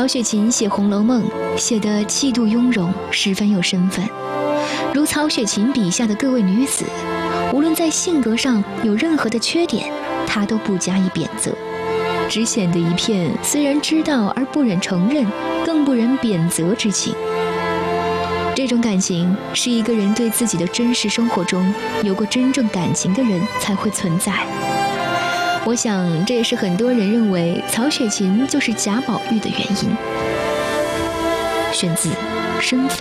曹雪芹写《红楼梦》写得气度雍容，十分有身份。如曹雪芹笔下的各位女子，无论在性格上有任何的缺点，他都不加以贬责，只显得一片虽然知道而不忍承认，更不忍贬责之情。这种感情是一个人对自己的真实生活中有过真正感情的人才会存在。我想这也是很多人认为曹雪芹就是贾宝玉的原因。选自《身份》。